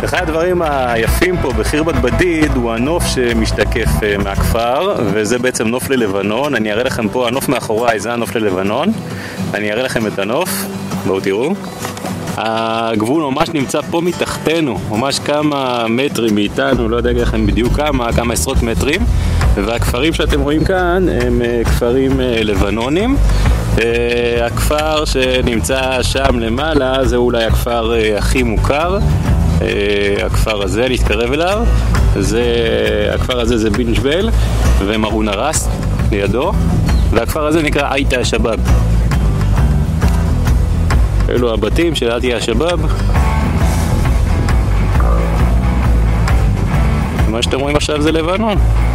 אחד הדברים היפים פה בחירבת בדיד הוא הנוף שמשתקף מהכפר, וזה בעצם נוף ללבנון. אני אראה לכם פה, הנוף מאחוריי זה הנוף ללבנון. אני אראה לכם את הנוף, בואו תראו. הגבול ממש נמצא פה מתחתנו, ממש כמה מטרים מאיתנו, לא יודע לכם בדיוק כמה עשרות מטרים. והכפרים שאתם רואים כאן הם כפרים לבנונים. הכפר שנמצא שם למעלה זה אולי הכפר הכי מוכר, הכפר הזה, להתקרב אליו. הכפר הזה זה בן ג'בל ומרון הרס לידו, והכפר הזה נקרא עייתה שבאב. אלו הבתים של עייתה שבאב. מה שאתם רואים עכשיו זה לבנון.